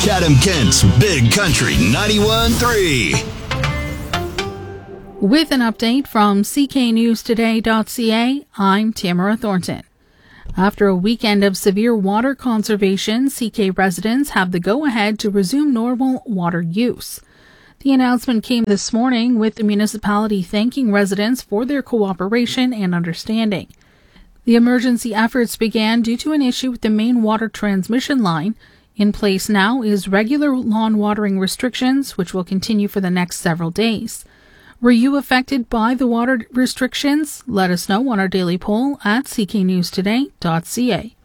Chatham-Kent's Big Country 91.3. With an update from cknewstoday.ca, I'm Tamara Thornton. After a weekend of severe water conservation, CK residents have the go-ahead to resume normal water use. The announcement came this morning with the municipality thanking residents for their cooperation and understanding. The emergency efforts began due to an issue with the main water transmission line. In place now is regular lawn watering restrictions, which will continue for the next several days. Were you affected by the water restrictions? Let us know on our daily poll at cknewstoday.ca.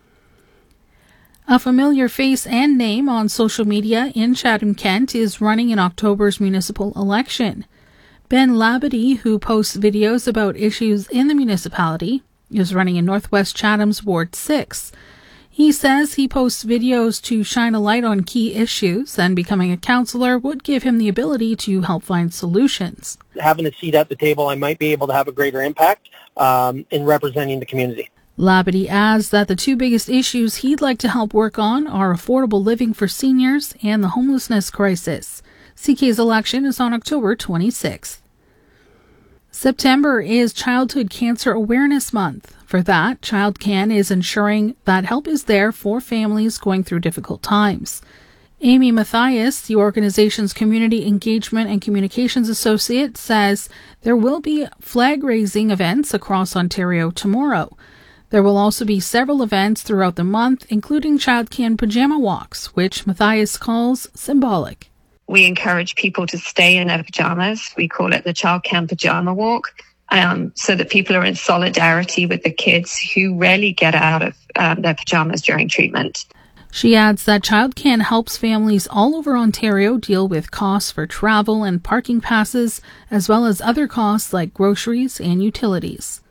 A familiar face and name on social media in Chatham-Kent is running in October's municipal election. Ben Labadie, who posts videos about issues in the municipality, is running in Northwest Chatham's Ward 6. He says he posts videos to shine a light on key issues, and becoming a councillor would give him the ability to help find solutions. Having a seat at the table, I might be able to have a greater impact in representing the community. Labadie adds that the two biggest issues he'd like to help work on are affordable living for seniors and the homelessness crisis. CK's election is on October 26th. September is Childhood Cancer Awareness Month. For that, ChildCan is ensuring that help is there for families going through difficult times. Amy Matthias, the organization's Community Engagement and Communications Associate, says there will be flag-raising events across Ontario tomorrow. There will also be several events throughout the month, including ChildCan pajama walks, which Matthias calls symbolic. We encourage people to stay in their pajamas. We call it the ChildCan Pajama Walk, so that people are in solidarity with the kids who rarely get out of their pajamas during treatment. She adds that ChildCan helps families all over Ontario deal with costs for travel and parking passes, as well as other costs like groceries and utilities.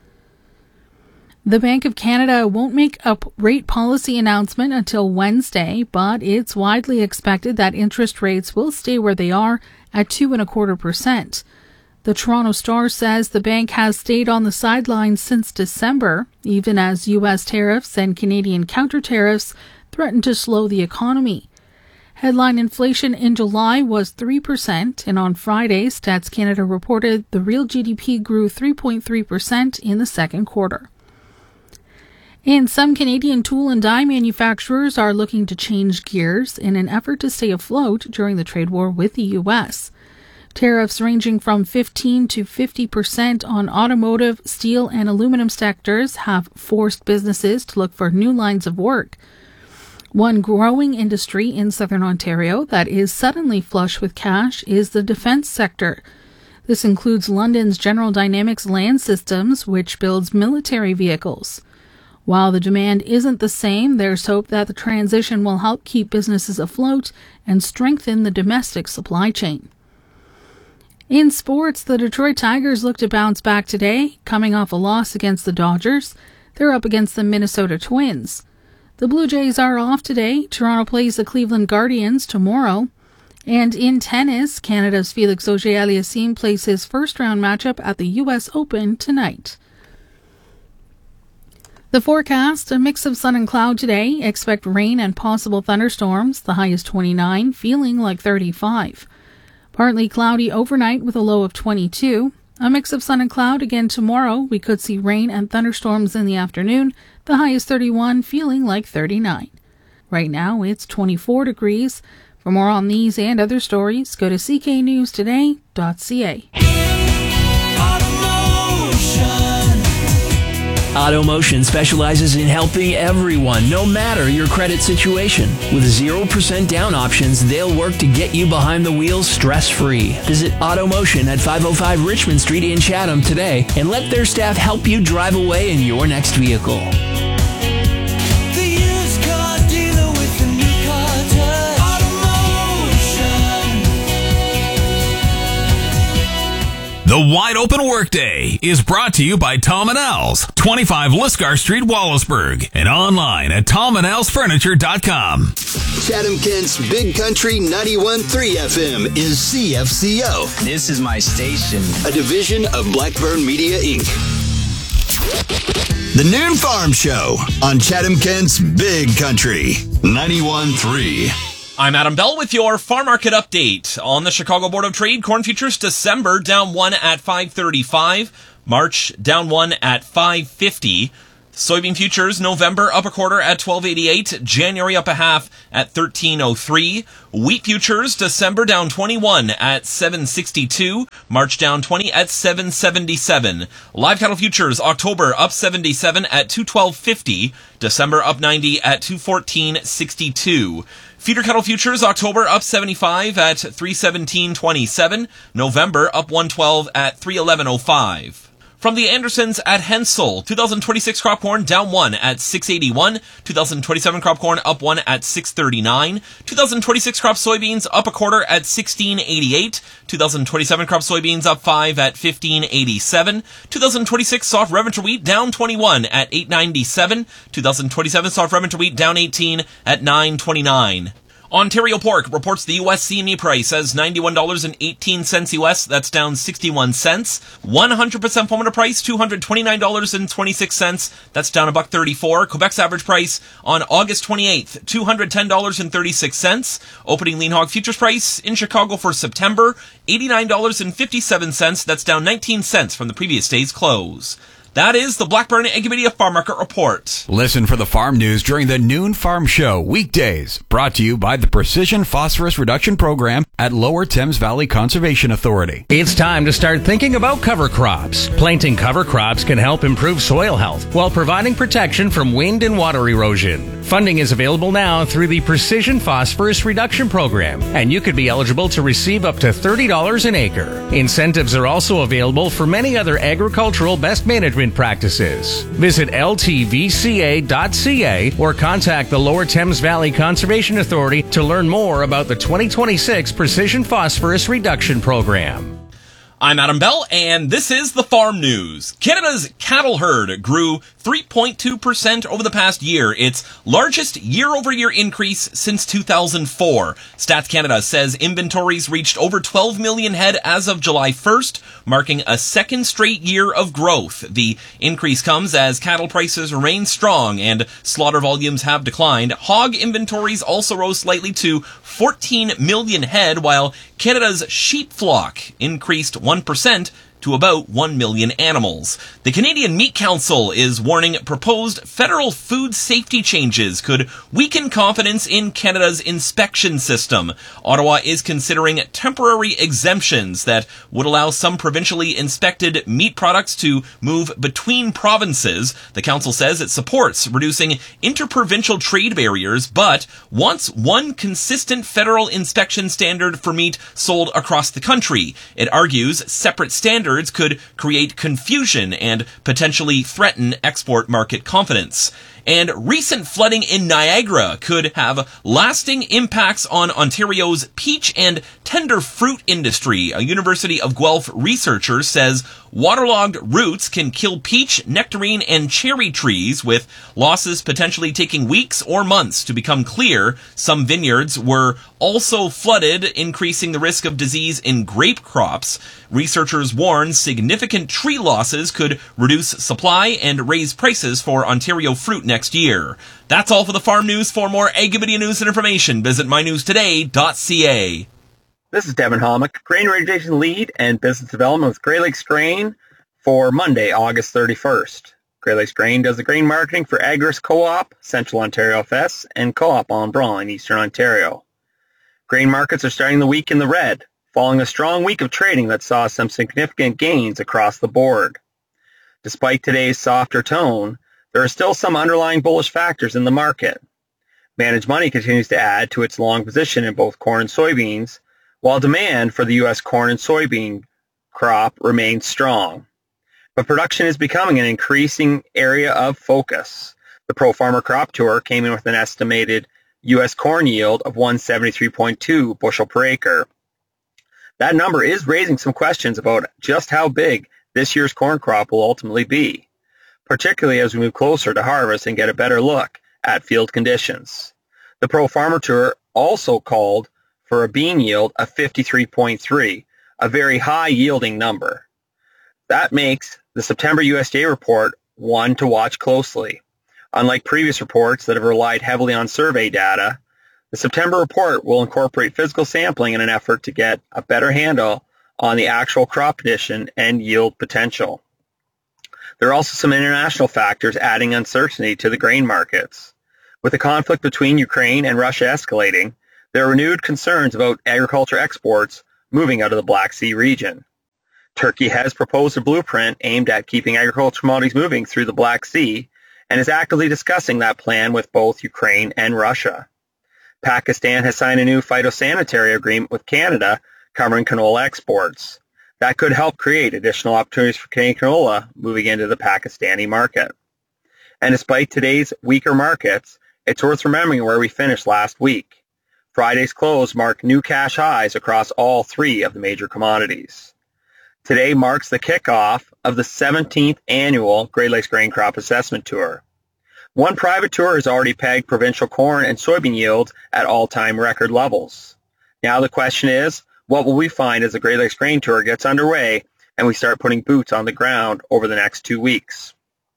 The Bank of Canada won't make a rate policy announcement until Wednesday, but it's widely expected that interest rates will stay where they are at 2.25%. The Toronto Star says the bank has stayed on the sidelines since December, even as U.S. tariffs and Canadian counter-tariffs threaten to slow the economy. Headline inflation in July was 3%, and on Friday, Stats Canada reported the real GDP grew 3.3% in the second quarter. And some Canadian tool and die manufacturers are looking to change gears in an effort to stay afloat during the trade war with the U.S. Tariffs ranging from 15 to 50% on automotive, steel, and aluminum sectors have forced businesses to look for new lines of work. One growing industry in southern Ontario that is suddenly flush with cash is the defence sector. This includes London's General Dynamics Land Systems, which builds military vehicles. While the demand isn't the same, there's hope that the transition will help keep businesses afloat and strengthen the domestic supply chain. In sports, the Detroit Tigers look to bounce back today, coming off a loss against the Dodgers. They're up against the Minnesota Twins. The Blue Jays are off today. Toronto plays the Cleveland Guardians tomorrow. And in tennis, Canada's Felix Auger-Aliassime plays his first-round matchup at the U.S. Open tonight. The forecast, a mix of sun and cloud today. Expect rain and possible thunderstorms, the high is 29, feeling like 35. Partly cloudy overnight with a low of 22. A mix of sun and cloud again tomorrow. We could see rain and thunderstorms in the afternoon. The high is 31, feeling like 39. Right now, it's 24 degrees. For more on these and other stories, go to cknewstoday.ca. AutoMotion specializes in helping everyone, no matter your credit situation. With 0% down options, they'll work to get you behind the wheel stress-free. Visit AutoMotion at 505 Richmond Street in Chatham today and let their staff help you drive away in your next vehicle. The Wide Open Workday is brought to you by Tom & Al's, 25 Lisgar Street, Wallaceburg, and online at tomandalsfurniture.com. Chatham-Kent's Big Country 91.3 FM is CFCO. This is my station. A division of Blackburn Media, Inc. The Noon Farm Show on Chatham-Kent's Big Country 91.3. I'm Adam Bell with your farm market update. On the Chicago Board of Trade, corn futures December down 1 at 5.35, March down 1 at 5.50. Soybean futures November up a quarter at 12.88, January up a half at 13.03. Wheat futures December down 21 at 7.62, March down 20 at 7.77. Live cattle futures October up 77 at 212.50, December up 90 at 214.62. Feeder cattle futures October up 75 at 317.27, November up 112 at 311.05. From the Andersons at Hensel, 2026 crop corn down 1 at 6.81, 2027 crop corn up 1 at 6.39, 2026 crop soybeans up a quarter at 16.88, 2027 crop soybeans up 5 at 15.87, 2026 soft red winter wheat down 21 at 8.97, 2027 soft red winter wheat down 18 at 9.29. Ontario Pork reports the U.S. CME price as $91.18 U.S. That's down 61 cents. 100% formula price $229.26. That's down $1.34. Quebec's average price on August 28th, $210.36. Opening lean hog futures price in Chicago for September, $89.57. That's down 19 cents from the previous day's close. That is the Blackburn Ag Media Farm Market Report. Listen for the farm news during the Noon Farm Show weekdays. Brought to you by the Precision Phosphorus Reduction Program at Lower Thames Valley Conservation Authority. It's time to start thinking about cover crops. Planting cover crops can help improve soil health while providing protection from wind and water erosion. Funding is available now through the Precision Phosphorus Reduction Program, and you could be eligible to receive up to $30 an acre. Incentives are also available for many other agricultural best management practices. Visit ltvca.ca or contact the Lower Thames Valley Conservation Authority to learn more about the 2026 Precision Phosphorus Reduction Program. I'm Adam Bell, and this is the Farm News. Canada's cattle herd grew 3.2% over the past year, its largest year-over-year increase since 2004. Stats Canada says inventories reached over 12 million head as of July 1st, marking a second straight year of growth. The increase comes as cattle prices remain strong and slaughter volumes have declined. Hog inventories also rose slightly to 14 million head, while Canada's sheep flock increased 1% to about 1 million animals. The Canadian Meat Council is warning proposed federal food safety changes could weaken confidence in Canada's inspection system. Ottawa is considering temporary exemptions that would allow some provincially inspected meat products to move between provinces. The council says it supports reducing interprovincial trade barriers, but wants one consistent federal inspection standard for meat sold across the country. It argues separate standards could create confusion and potentially threaten export market confidence. And recent flooding in Niagara could have lasting impacts on Ontario's peach and tender fruit industry. A University of Guelph researcher says waterlogged roots can kill peach, nectarine, and cherry trees, with losses potentially taking weeks or months to become clear. Some vineyards were also flooded, increasing the risk of disease in grape crops. Researchers warn significant tree losses could reduce supply and raise prices for Ontario fruit next year. That's all for the Farm News. For more Ag Media news and information, visit mynewstoday.ca. This is Devin Homick, Grain Regulation Lead and Business Development with Great Lakes Grain for Monday, August 31st. Great Lakes Grain does the grain marketing for Agris Co-op, Central Ontario FS, and Co-op en Bras in Eastern Ontario. Grain markets are starting the week in the red, following a strong week of trading that saw some significant gains across the board. Despite today's softer tone, there are still some underlying bullish factors in the market. Managed money continues to add to its long position in both corn and soybeans, while demand for the U.S. corn and soybean crop remains strong. But production is becoming an increasing area of focus. The Pro Farmer Crop Tour came in with an estimated U.S. corn yield of 173.2 bushel per acre. That number is raising some questions about just how big this year's corn crop will ultimately be, particularly as we move closer to harvest and get a better look at field conditions. The Pro Farmer Tour also called for a bean yield of 53.3, a very high yielding number. That makes the September USDA report one to watch closely. Unlike previous reports that have relied heavily on survey data, The September report will incorporate physical sampling in an effort to get a better handle on the actual crop condition and yield potential. There are also some international factors adding uncertainty to the grain markets. With the conflict between Ukraine and Russia escalating, there are renewed concerns about agriculture exports moving out of the Black Sea region. Turkey has proposed a blueprint aimed at keeping agricultural commodities moving through the Black Sea and is actively discussing that plan with both Ukraine and Russia. Pakistan has signed a new phytosanitary agreement with Canada covering canola exports. That could help create additional opportunities for Canadian canola moving into the Pakistani market. And despite today's weaker markets, it's worth remembering where we finished last week. Friday's close marked new cash highs across all three of the major commodities. Today marks the kickoff of the 17th annual Great Lakes Grain Crop Assessment Tour. One private tour has already pegged provincial corn and soybean yields at all-time record levels. Now the question is, what will we find as the Great Lakes Grain Tour gets underway and we start putting boots on the ground over the next 2 weeks?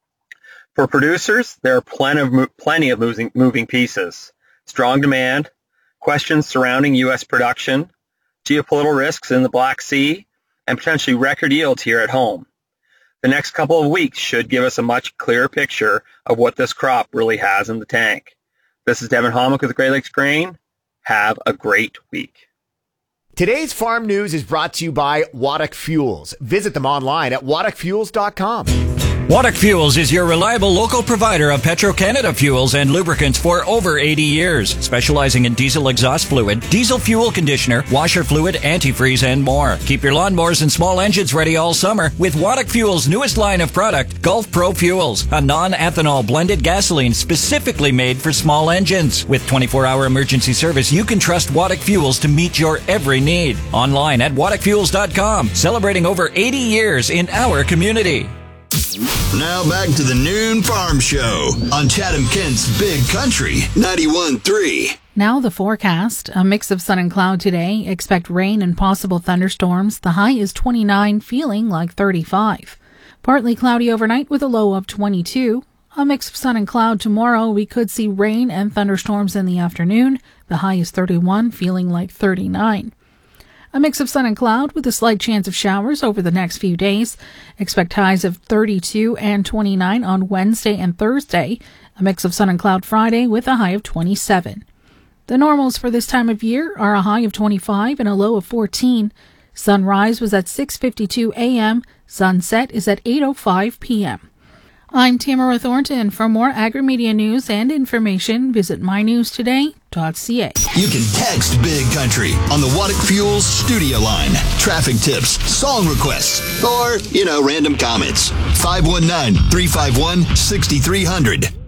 For producers, there are plenty of moving pieces. Strong demand, questions surrounding U.S. production, geopolitical risks in the Black Sea, and potentially record yields here at home. The next couple of weeks should give us a much clearer picture of what this crop really has in the tank. This is Devin Homick with Great Lakes Grain. Have a great week. Today's farm news is brought to you by Waddock Fuels. Visit them online at waddockfuels.com. Waddock Fuels is your reliable local provider of Petro-Canada fuels and lubricants for over 80 years, specializing in diesel exhaust fluid, diesel fuel conditioner, washer fluid, antifreeze, and more. Keep your lawnmowers and small engines ready all summer with Waddock Fuels' newest line of product, Gulf Pro Fuels, a non-ethanol blended gasoline specifically made for small engines. With 24-hour emergency service, you can trust Waddock Fuels to meet your every need. Online at waddockfuels.com, celebrating over 80 years in our community. Now back to the Noon Farm Show on Chatham-Kent's Big Country 91.3. Now the forecast. A mix of sun and cloud today. Expect rain and possible thunderstorms. The high is 29, feeling like 35. Partly cloudy overnight with a low of 22. A mix of sun and cloud tomorrow. We could see rain and thunderstorms in the afternoon. The high is 31, feeling like 39. A mix of sun and cloud with a slight chance of showers over the next few days. Expect highs of 32 and 29 on Wednesday and Thursday. A mix of sun and cloud Friday with a high of 27. The normals for this time of year are a high of 25 and a low of 14. Sunrise was at 6:52 a.m. Sunset is at 8:05 p.m. I'm Tamara Thornton. For more agri-media news and information, visit mynewstoday.ca. You can text Big Country on the Waddock Fuels studio line. Traffic tips, song requests, or, random comments. 519-351-6300.